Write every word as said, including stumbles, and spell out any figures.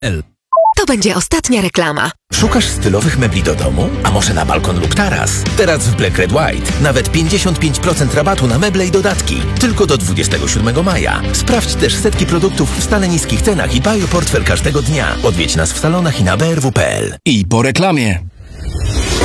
To będzie ostatnia reklama. Szukasz stylowych mebli do domu? A może na balkon lub taras? Teraz w Black Red White nawet pięćdziesiąt pięć procent rabatu na meble i dodatki. Tylko do dwudziestego siódmego maja. Sprawdź też setki produktów w stale niskich cenach i Bioportfel każdego dnia. Odwiedź nas w salonach i na b r w kropka p l. I po reklamie.